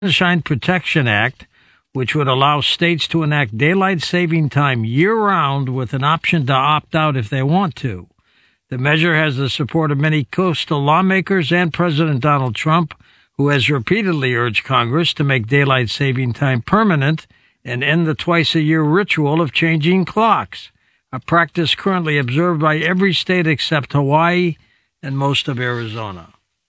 Sunshine Protection Act, which would allow states to enact daylight saving time year-round with an option to opt out if they want to. The measure has the support of many coastal lawmakers and President Donald Trump, who has repeatedly urged Congress to make daylight saving time permanent and end the twice-a-year ritual of changing clocks, a practice currently observed by every state except Hawaii and most of Arizona.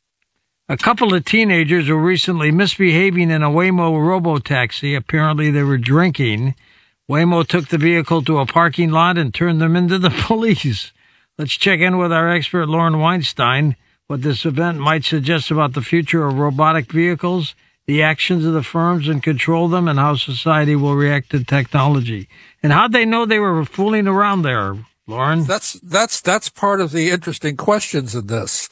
A couple of teenagers were recently misbehaving in a Waymo robotaxi. Apparently they were drinking. Waymo took the vehicle to a parking lot and turned them into the police. Let's check in with our expert, Lauren Weinstein, what this event might suggest about the future of robotic vehicles, the actions of the firms and control them, and how society will react to technology. And how'd they know they were fooling around there, Lauren? That's part of the interesting questions in this.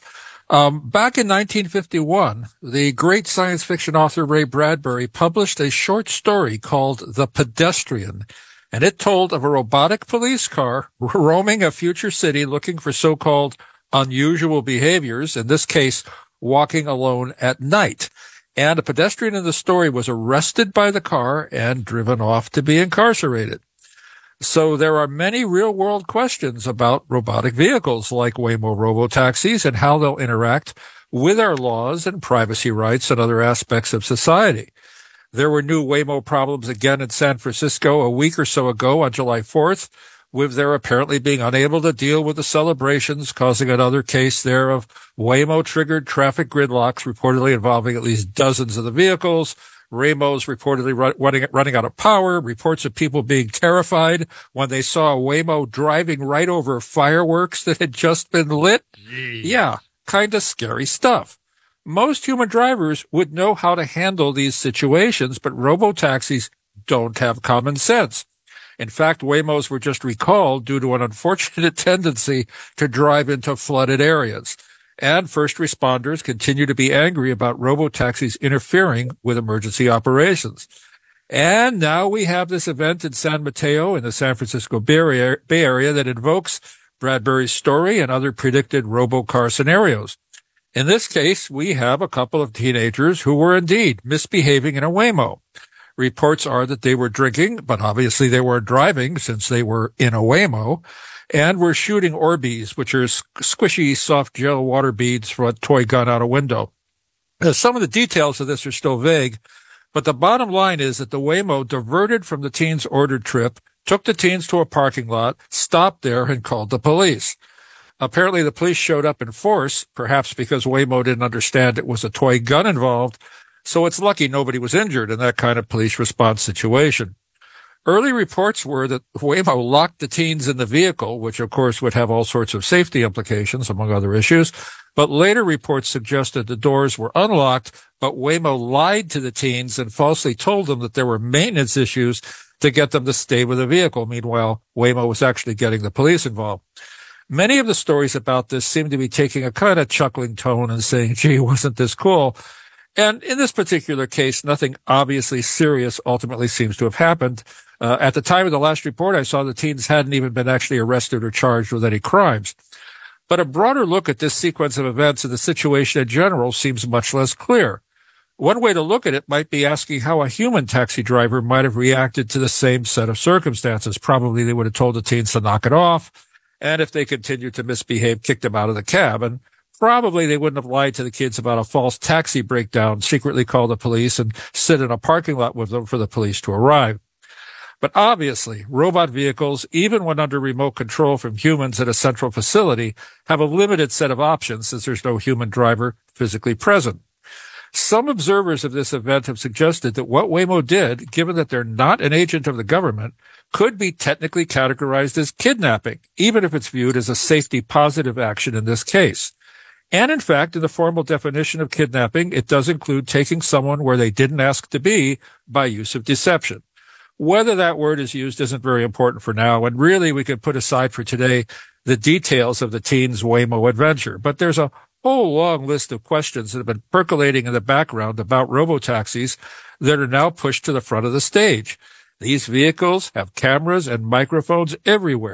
Back in 1951, the great science fiction author Ray Bradbury published a short story called The Pedestrian, and it told of a robotic police car roaming a future city looking for so-called unusual behaviors, in this case, walking alone at night. And a pedestrian in the story was arrested by the car and driven off to be incarcerated. So there are many real-world questions about robotic vehicles like Waymo robotaxis and how they'll interact with our laws and privacy rights and other aspects of society. There were new Waymo problems again in San Francisco a week or so ago on July 4th, with their apparently being unable to deal with the celebrations, causing another case there of Waymo-triggered traffic gridlocks reportedly involving at least dozens of the vehicles. Waymo's reportedly running out of power, reports of people being terrified when they saw a Waymo driving right over fireworks that had just been lit. Jeez. Yeah, kind of scary stuff. Most human drivers would know how to handle these situations, but robotaxis don't have common sense. In fact, Waymos were just recalled due to an unfortunate tendency to drive into flooded areas. And first responders continue to be angry about robotaxis interfering with emergency operations. And now we have this event in San Mateo in the San Francisco Bay Area that invokes Bradbury's story and other predicted robocar scenarios. In this case, we have a couple of teenagers who were indeed misbehaving in a Waymo. Reports are that they were drinking, but obviously they weren't driving since they were in a Waymo. And we're shooting Orbeez, which are squishy, soft gel water beads from a toy gun out a window. Some of the details of this are still vague, but the bottom line is that the Waymo diverted from the teens' ordered trip, took the teens to a parking lot, stopped there, and called the police. Apparently, the police showed up in force, perhaps because Waymo didn't understand it was a toy gun involved, so it's lucky nobody was injured in that kind of police response situation. Early reports were that Waymo locked the teens in the vehicle, which of course would have all sorts of safety implications, among other issues. But later reports suggested the doors were unlocked, but Waymo lied to the teens and falsely told them that there were maintenance issues to get them to stay with the vehicle. Meanwhile, Waymo was actually getting the police involved. Many of the stories about this seem to be taking a kind of chuckling tone and saying, gee, wasn't this cool? And in this particular case, nothing obviously serious ultimately seems to have happened. At the time of the last report, I saw the teens hadn't even been actually arrested or charged with any crimes. But a broader look at this sequence of events and the situation in general seems much less clear. One way to look at it might be asking how a human taxi driver might have reacted to the same set of circumstances. Probably they would have told the teens to knock it off, and if they continued to misbehave, kicked them out of the cab. And probably they wouldn't have lied to the kids about a false taxi breakdown, secretly call the police, and sit in a parking lot with them for the police to arrive. But obviously, robot vehicles, even when under remote control from humans at a central facility, have a limited set of options since there's no human driver physically present. Some observers of this event have suggested that what Waymo did, given that they're not an agent of the government, could be technically categorized as kidnapping, even if it's viewed as a safety positive action in this case. And in fact, in the formal definition of kidnapping, it does include taking someone where they didn't ask to be by use of deception. Whether that word is used isn't very important for now, and really we could put aside for today the details of the teens' Waymo adventure. But there's a whole long list of questions that have been percolating in the background about robotaxis that are now pushed to the front of the stage. These vehicles have cameras and microphones everywhere.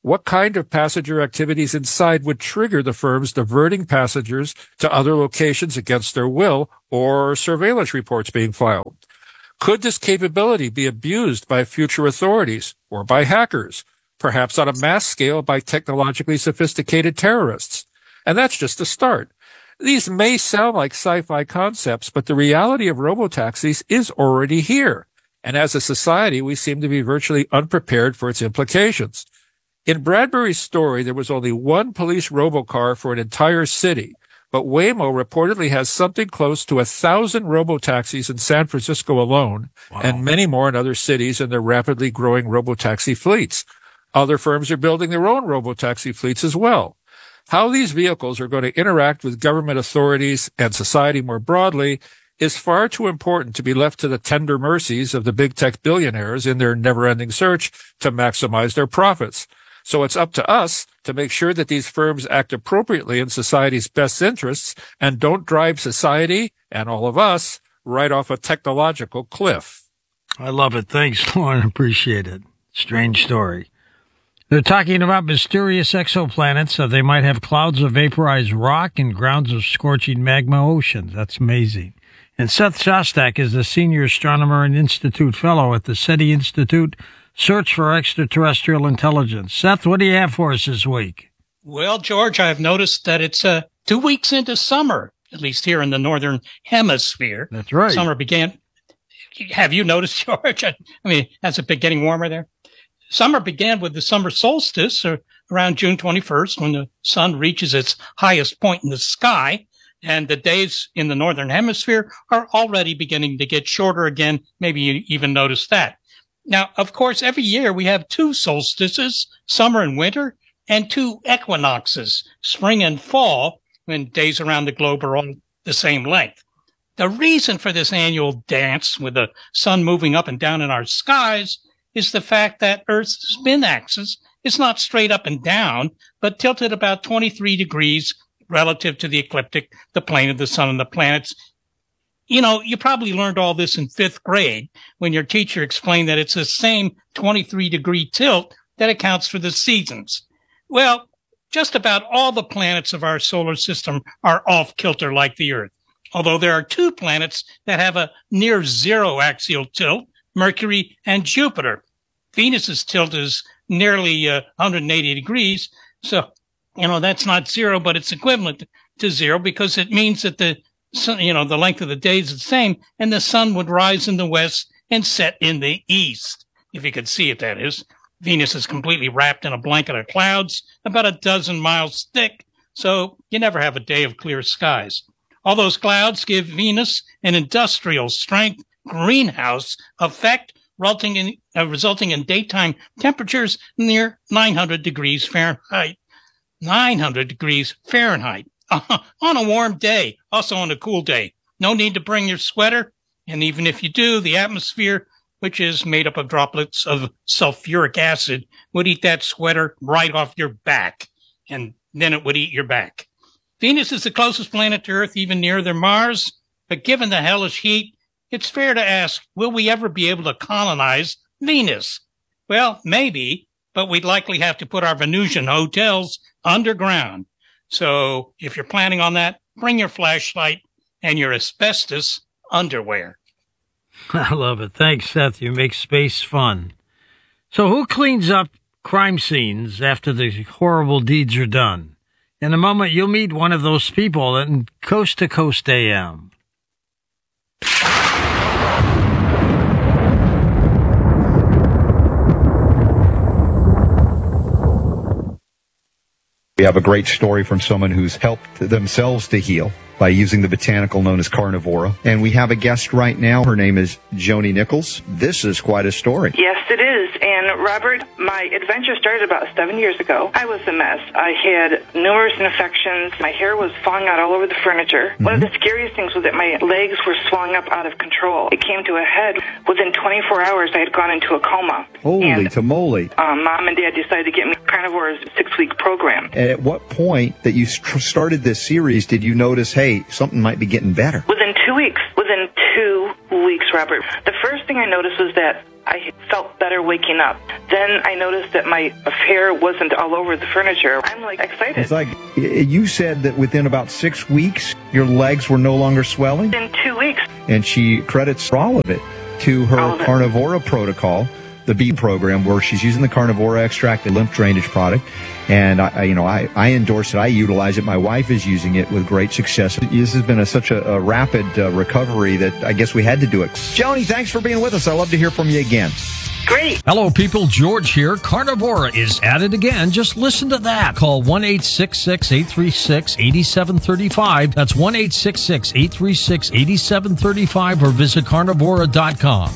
What kind of passenger activities inside would trigger the firms diverting passengers to other locations against their will or surveillance reports being filed? Could this capability be abused by future authorities or by hackers, perhaps on a mass scale by technologically sophisticated terrorists? And that's just the start. These may sound like sci-fi concepts, but the reality of robotaxis is already here. And as a society, we seem to be virtually unprepared for its implications. In Bradbury's story, there was only one police robocar for an entire city, but Waymo reportedly has something close to 1,000 robotaxis in San Francisco alone, wow, and many more in other cities in their rapidly growing robotaxi fleets. Other firms are building their own robotaxi fleets as well. How these vehicles are going to interact with government authorities and society more broadly is far too important to be left to the tender mercies of the big tech billionaires in their never-ending search to maximize their profits. So it's up to us to make sure that these firms act appropriately in society's best interests and don't drive society and all of us right off a technological cliff. I love it. Thanks, Lauren. Appreciate it. Strange story. They're talking about mysterious exoplanets, so they might have clouds of vaporized rock and grounds of scorching magma oceans. That's amazing. And Seth Shostak is the senior astronomer and institute fellow at the SETI Institute Search for Extraterrestrial Intelligence. Seth, what do you have for us this week? Well, George, I've noticed that it's 2 weeks into summer, at least here in the northern hemisphere. That's right. Summer began. Have you noticed, George? I mean, has it been getting warmer there? Summer began with the summer solstice around June 21st, when the sun reaches its highest point in the sky. And the days in the northern hemisphere are already beginning to get shorter again. Maybe you even noticed that. Now, of course, every year we have 2 solstices, summer and winter, and 2 equinoxes, spring and fall, when days around the globe are all the same length. The reason for this annual dance with the sun moving up and down in our skies is the fact that Earth's spin axis is not straight up and down, but tilted about 23 degrees relative to the ecliptic, the plane of the sun and the planets. You know, you probably learned all this in 5th grade when your teacher explained that it's the same 23-degree tilt that accounts for the seasons. Well, just about all the planets of our solar system are off kilter like the Earth, although there are 2 planets that have a near zero axial tilt, Mercury and Jupiter. Venus's tilt is nearly 180 degrees, so, you know, that's not zero, but it's equivalent to zero because it means that the length of the day is the same, and the sun would rise in the west and set in the east. If you could see it, that is. Venus is completely wrapped in a blanket of clouds, about a dozen miles thick, so you never have a day of clear skies. All those clouds give Venus an industrial strength greenhouse effect, resulting in daytime temperatures near 900 degrees Fahrenheit. 900 degrees Fahrenheit. On a warm day, also on a cool day. No need to bring your sweater. And even if you do, the atmosphere, which is made up of droplets of sulfuric acid, would eat that sweater right off your back. And then it would eat your back. Venus is the closest planet to Earth, even nearer than Mars. But given the hellish heat, it's fair to ask, will we ever be able to colonize Venus? Well, maybe, but we'd likely have to put our Venusian hotels underground. So if you're planning on that, bring your flashlight and your asbestos underwear. I love it. Thanks, Seth. You make space fun. So who cleans up crime scenes after the horrible deeds are done? In a moment, you'll meet one of those people in Coast to Coast AM. We have a great story from someone who's helped themselves to heal by using the botanical known as carnivora. And we have a guest right now. Her name is Joni Nichols. This is quite a story. Yes, it is. And Robert, my adventure started about 7 years ago. I was a mess. I had numerous infections. My hair was falling out all over the furniture. One of the scariest things was that my legs were swelling up out of control. It came to a head. Within 24 hours, I had gone into a coma. Holy tamale. Mom and Dad decided to get me Carnivore's 6-week program. And at what point that you started this series did you notice, hey, something might be getting better? Within 2 weeks. Within 2 weeks, Robert. The first thing I noticed was that I felt better waking up. Then I noticed that my hair wasn't all over the furniture. I'm excited. It's like you said that within about 6 weeks, your legs were no longer swelling. In 2 weeks. And she credits all of it to her Carnivora protocol, the B program, where she's using the Carnivora extract, the lymph drainage product. And I endorse it. I utilize it. My wife is using it with great success. This has been such a rapid recovery that I guess we had to do it. Joni, thanks for being with us. I'd love to hear from you again. Great. Hello, people. George here. Carnivora is at it again. Just listen to that. Call 1-866-836-8735. That's 1-866-836-8735 or visit carnivora.com.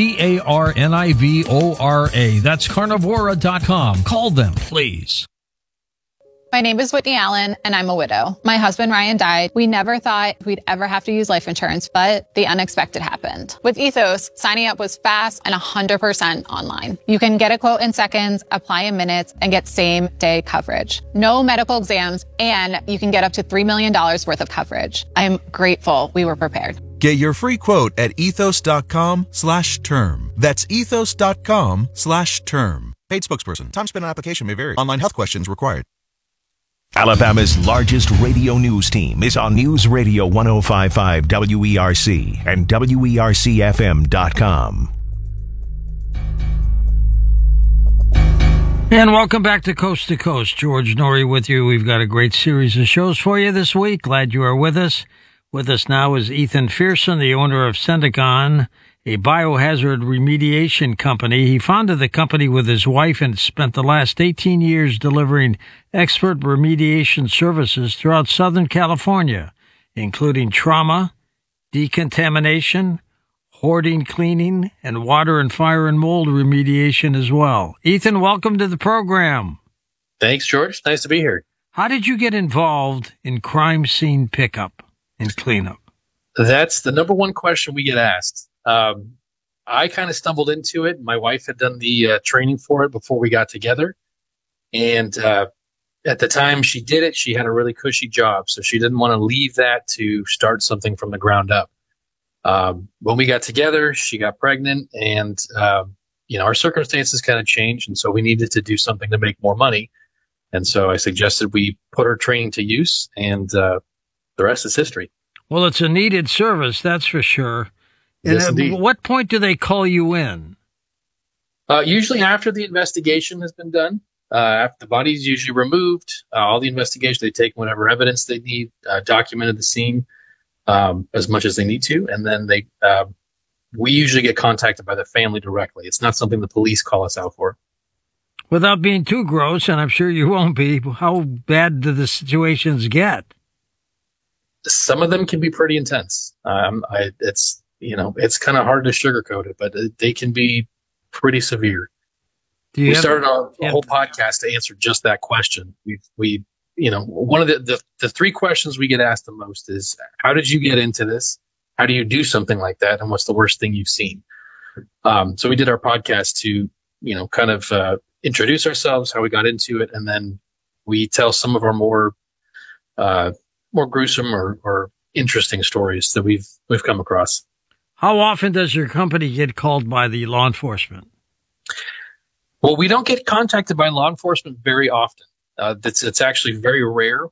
Carnivora. That's carnivora.com. Call them, please. My name is Whitney Allen, and I'm a widow. My husband, Ryan, died. We never thought we'd ever have to use life insurance, but the unexpected happened. With Ethos, signing up was fast and 100% online. You can get a quote in seconds, apply in minutes, and get same-day coverage. No medical exams, and you can get up to $3 million worth of coverage. I'm grateful we were prepared. Get your free quote at ethos.com/term. That's ethos.com/term. Paid spokesperson. Time spent on application may vary. Online health questions required. Alabama's largest radio news team is on News Radio 105.5 WERC and WERCFM.com. And welcome back to Coast. George Norrie with you. We've got a great series of shows for you this week. Glad you are with us. With us now is Ethan Fearson, the owner of Senticon, a biohazard remediation company. He founded the company with his wife and spent the last 18 years delivering expert remediation services throughout Southern California, including trauma, decontamination, hoarding cleaning, and water and fire and mold remediation as well. Ethan, welcome to the program. Thanks, George. Nice to be here. How did you get involved in crime scene pickup and cleanup? That's the number one question we get asked. I kind of stumbled into it. My wife had done the training for it before we got together. And at the time she did it, she had a really cushy job. So she didn't want to leave that to start something from the ground up. When we got together, she got pregnant and, our circumstances kind of changed. And so we needed to do something to make more money. And so I suggested we put her training to use, and the rest is history. Well, it's a needed service, that's for sure. Yes, and at what point do they call you in? Usually after the investigation has been done. After the body's usually removed, all the investigation, they take whatever evidence they need, documented the scene as much as they need to, and then we usually get contacted by the family directly. It's not something the police call us out for. Without being too gross, and I'm sure you won't be, how bad do the situations get? Some of them can be pretty intense. It's kind of hard to sugarcoat it, but they can be pretty severe. We started a whole podcast to answer just that question. One of the three questions we get asked the most is, how did you get into this? How do you do something like that? And what's the worst thing you've seen? So we did our podcast to, kind of introduce ourselves, how we got into it, and then we tell some of our more gruesome or interesting stories that we've come across. How often does your company get called by the law enforcement? Well, we don't get contacted by law enforcement very often. It's actually very rare.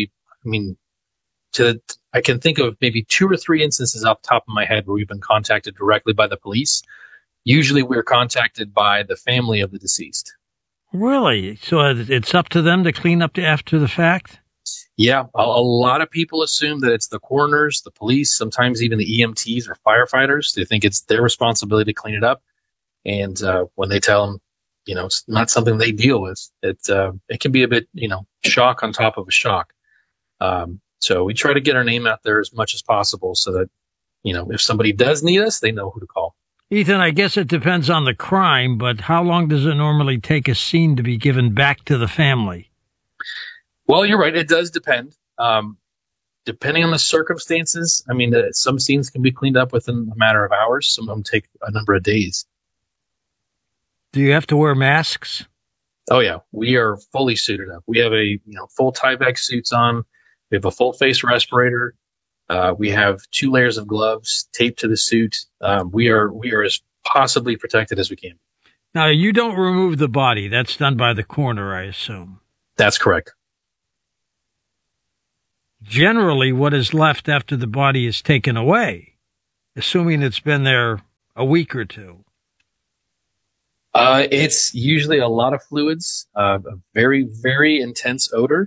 I can think of maybe 2 or 3 instances off the top of my head where we've been contacted directly by the police. Usually we're contacted by the family of the deceased. Really? So it's up to them to clean up after the fact? Yeah. A lot of people assume that it's the coroners, the police, sometimes even the EMTs or firefighters. They think it's their responsibility to clean it up. And when they tell them, it's not something they deal with, it can be a bit, shock on top of a shock. So we try to get our name out there as much as possible so that, if somebody does need us, they know who to call. Ethan, I guess it depends on the crime, but how long does it normally take a scene to be given back to the family? Well, you're right. It does depend. Depending on the circumstances, some scenes can be cleaned up within a matter of hours. Some of them take a number of days. Do you have to wear masks? Oh, yeah. We are fully suited up. We have full Tyvek suits on. We have a full face respirator. We have 2 layers of gloves taped to the suit. We are as possibly protected as we can. Now, you don't remove the body. That's done by the coroner, I assume. That's correct. Generally, what is left after the body is taken away, assuming it's been there a week or two? It's usually a lot of fluids, a very, very intense odor,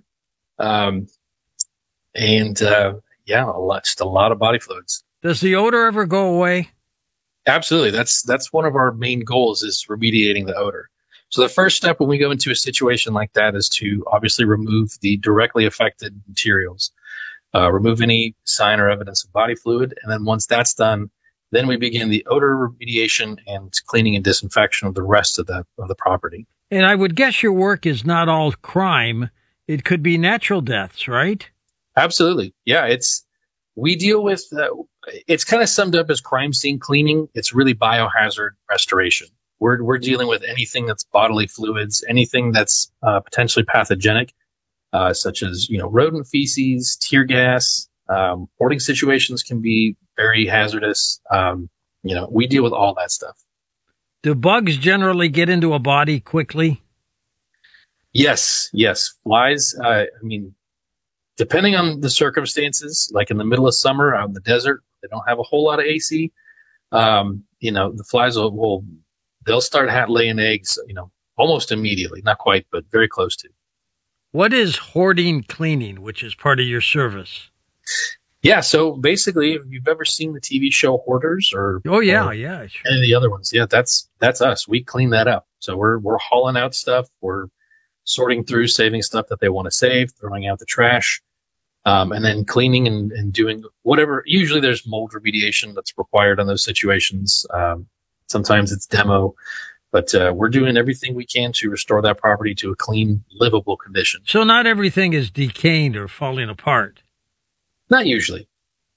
just a lot of body fluids. Does the odor ever go away? Absolutely. That's one of our main goals is remediating the odor. So the first step when we go into a situation like that is to obviously remove the directly affected materials, remove any sign or evidence of body fluid. And then once that's done, then we begin the odor remediation and cleaning and disinfection of the rest of the property. And I would guess your work is not all crime. It could be natural deaths, right? Absolutely. Yeah. We deal with, it's kind of summed up as crime scene cleaning. It's really biohazard restoration. We're dealing with anything that's bodily fluids, anything that's potentially pathogenic, such as, rodent feces, tear gas. Hoarding situations can be very hazardous. We deal with all that stuff. Do bugs generally get into a body quickly? Yes. Flies, depending on the circumstances, like in the middle of summer out in the desert, they don't have a whole lot of AC. The flies they'll start laying eggs, almost immediately. Not quite, but very close to. What is hoarding cleaning, which is part of your service? Yeah, so basically, if you've ever seen the TV show Hoarders or sure. Any of the other ones, that's us. We clean that up. So we're hauling out stuff. We're sorting through, saving stuff that they want to save, throwing out the trash, and then cleaning and doing whatever. Usually there's mold remediation that's required in those situations. Sometimes it's demo, but we're doing everything we can to restore that property to a clean, livable condition. So not everything is decaying or falling apart? Not usually.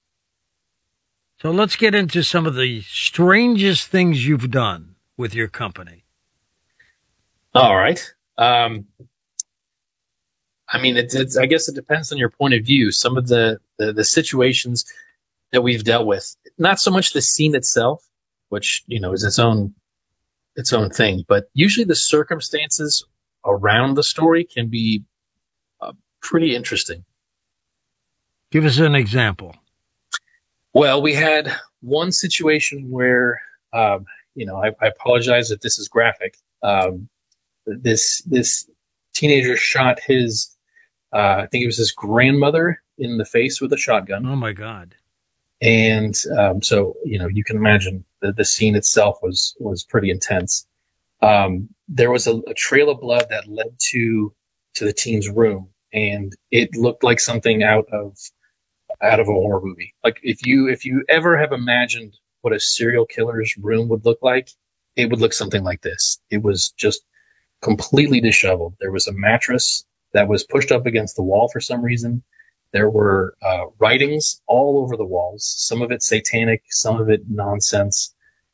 So let's get into some of the strangest things you've done with your company. All right. I guess it depends on your point of view. Some of the situations that we've dealt with, not so much the scene itself, which, is its own thing, but usually the circumstances around the story can be pretty interesting. Give us an example. Well, we had one situation where, I apologize if this is graphic. This teenager shot his, I think it was his grandmother in the face with a shotgun. Oh my God. And, so, you can imagine the scene itself was pretty intense. There was a trail of blood that led to the teen's room, and it looked like something out of a horror movie. Like if you ever have imagined what a serial killer's room would look like, it would look something like this. It was just completely disheveled. There was a mattress that was pushed up against the wall for some reason. There were writings all over the walls, some of it satanic, some of it nonsense.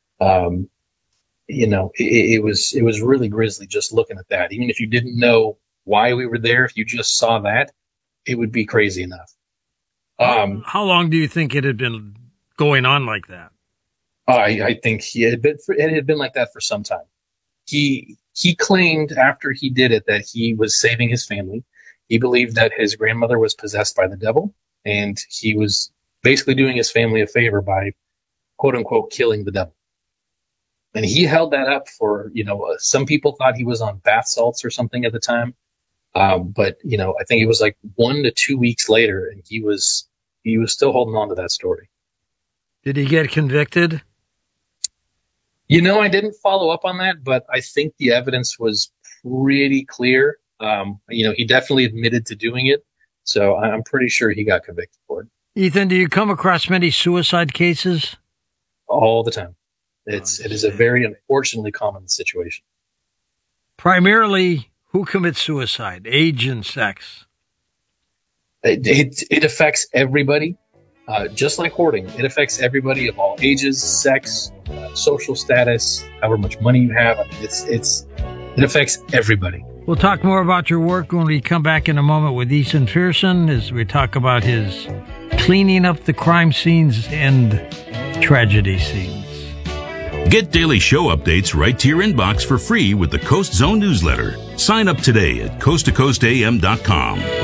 It was really grisly just looking at that. Even if you didn't know why we were there, if you just saw that, it would be crazy enough. How long do you think it had been going on like that? I think it had been like that for some time. He claimed after he did it that he was saving his family. He believed that his grandmother was possessed by the devil, and he was basically doing his family a favor by, quote unquote, killing the devil. And he held that up for, some people thought he was on bath salts or something at the time. But I think it was like 1 to 2 weeks later, and he was still holding on to that story. Did he get convicted? I didn't follow up on that, but I think the evidence was pretty clear. He definitely admitted to doing it, so I'm pretty sure he got convicted for it. Ethan, do you come across many suicide cases? All the time. It is a very unfortunately common situation. Primarily, who commits suicide? Age and sex? It affects everybody, just like hoarding. It affects everybody of all ages, sex, social status, however much money you have. It affects everybody. We'll talk more about your work when we come back in a moment with Ethan Fearson as we talk about his cleaning up the crime scenes and tragedy scenes. Get daily show updates right to your inbox for free with the Coast Zone newsletter. Sign up today at coasttocoastam.com.